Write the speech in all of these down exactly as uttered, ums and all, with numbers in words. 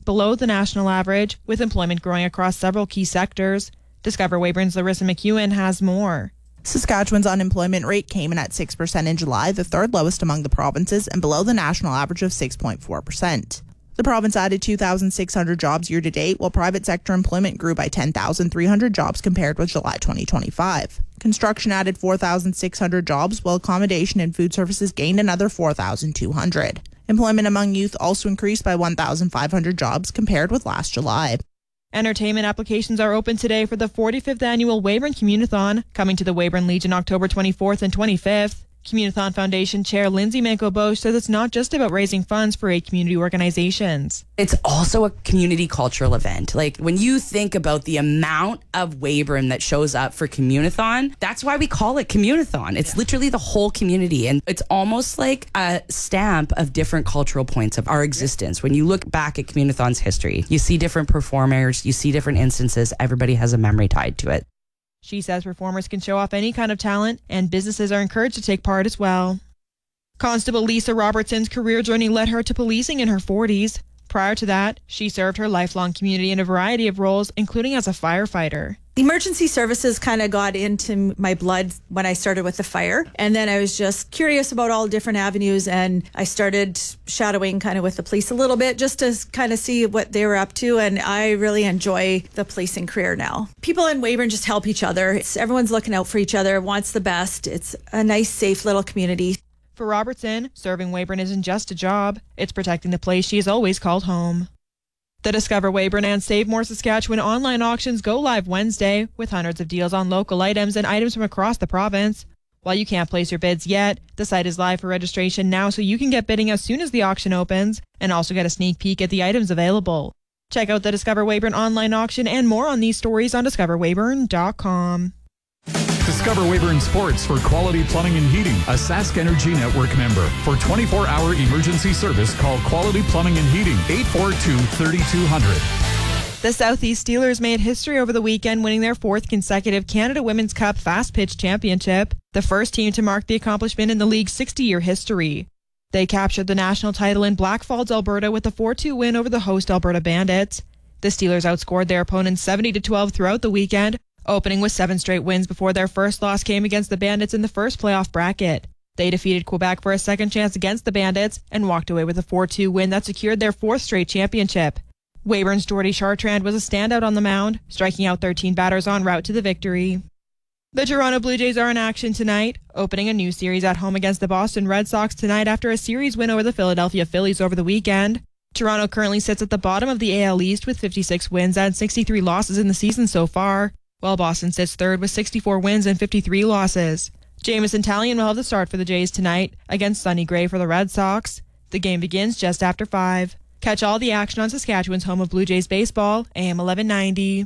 below the national average, with employment growing across several key sectors. Discover Weyburn's Larissa McEwen has more. Saskatchewan's unemployment rate came in at six percent in July, the third lowest among the provinces and below the national average of six point four percent. The province added two thousand six hundred jobs year to date, while private sector employment grew by ten thousand three hundred jobs compared with July twenty twenty-five. Construction added four thousand six hundred jobs, while accommodation and food services gained another four thousand two hundred. Employment among youth also increased by one thousand five hundred jobs compared with last July. Entertainment applications are open today for the forty-fifth annual Weyburn Communithon, coming to the Weyburn Legion October twenty-fourth and twenty-fifth. Communithon Foundation Chair Lindsay Manco-Bosch says it's not just about raising funds for eight community organizations. It's also a community cultural event. Like, when you think about the amount of Weyburn that shows up for Communithon, that's why we call it Communithon. It's yeah. literally the whole community, and it's almost like a stamp of different cultural points of our existence. When you look back at Communithon's history, you see different performers, you see different instances, everybody has a memory tied to it. She says performers can show off any kind of talent, and businesses are encouraged to take part as well. Constable Lisa Robertson's career journey led her to policing in her forties. Prior to that, she served her lifelong community in a variety of roles, including as a firefighter. Emergency services kind of got into my blood when I started with the fire. And then I was just curious about all different avenues, and I started shadowing kind of with the police a little bit just to kind of see what they were up to. And I really enjoy the policing career now. People in Weyburn just help each other. It's, everyone's looking out for each other, wants the best. It's a nice, safe little community. For Robertson, serving Weyburn isn't just a job. It's protecting the place she has always called home. The Discover Weyburn and Save More Saskatchewan online auctions go live Wednesday with hundreds of deals on local items and items from across the province. While you can't place your bids yet, the site is live for registration now, so you can get bidding as soon as the auction opens and also get a sneak peek at the items available. Check out the Discover Weyburn online auction and more on these stories on discover weyburn dot com. Discover Weyburn Sports for Quality Plumbing and Heating, a Sask Energy Network member. For twenty-four hour emergency service, call Quality Plumbing and Heating, eight four two, three two zero zero. The Southeast Steelers made history over the weekend, winning their fourth consecutive Canada Women's Cup Fast Pitch Championship, the first team to mark the accomplishment in the league's sixty-year history. They captured the national title in Blackfalds, Alberta, with a four two win over the host Alberta Bandits. The Steelers outscored their opponents seventy to twelve throughout the weekend, opening with seven straight wins before their first loss came against the Bandits in the first playoff bracket. They defeated Quebec for a second chance against the Bandits and walked away with a four two win that secured their fourth straight championship. Weyburn's Jordy Chartrand was a standout on the mound, striking out thirteen batters en route to the victory. The Toronto Blue Jays are in action tonight, opening a new series at home against the Boston Red Sox tonight after a series win over the Philadelphia Phillies over the weekend. Toronto currently sits at the bottom of the A L East with fifty-six wins and sixty-three losses in the season so far, while Boston sits third with sixty-four wins and fifty-three losses. Jamison Talion will have the start for the Jays tonight against Sonny Gray for the Red Sox. The game begins just after five. Catch all the action on Saskatchewan's home of Blue Jays baseball, A M eleven ninety.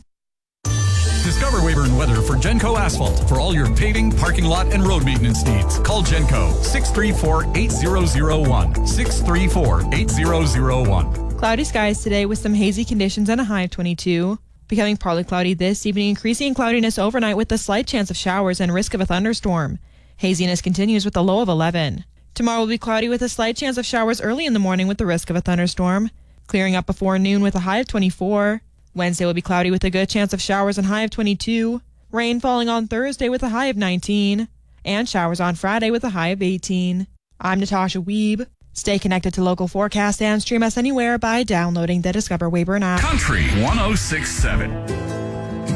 Discover Weyburn weather for Genco Asphalt. For all your paving, parking lot, and road maintenance needs, call Genco, six three four, eight zero zero one, six three four, eight zero zero one. Cloudy skies today with some hazy conditions and a high of twenty-two. Becoming partly cloudy this evening, increasing in cloudiness overnight with a slight chance of showers and risk of a thunderstorm. Haziness continues with a low of eleven. Tomorrow will be cloudy with a slight chance of showers early in the morning with the risk of a thunderstorm. Clearing up before noon with a high of twenty-four. Wednesday will be cloudy with a good chance of showers and high of twenty-two. Rain falling on Thursday with a high of nineteen. And showers on Friday with a high of eighteen. I'm Natasha Weeb. Stay connected to local forecasts and stream us anywhere by downloading the Discover Weyburn app. Country one oh six point seven.